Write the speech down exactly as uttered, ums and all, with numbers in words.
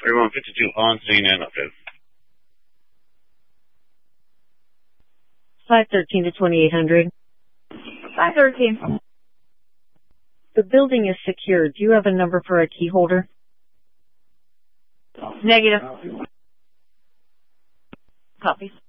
thirty-one fifty-two on scene and update. five thirteen to twenty-eight hundred. five thirteen. The building is secure. Do you have a number for a key holder? Negative. Copy.